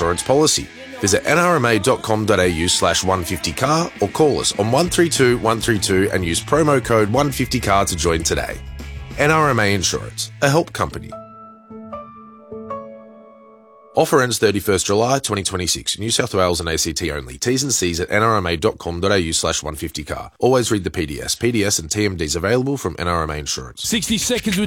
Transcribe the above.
insurance policy. Visit nrma.com.au/150car or call us on 132 132 and use promo code 150car to join today. NRMA Insurance, a help company. Offer ends 31st July 2026. New South Wales and ACT only. T's and C's at nrma.com.au/150car. Always read the PDS. PDS and TMDs available from NRMA Insurance. 60 seconds with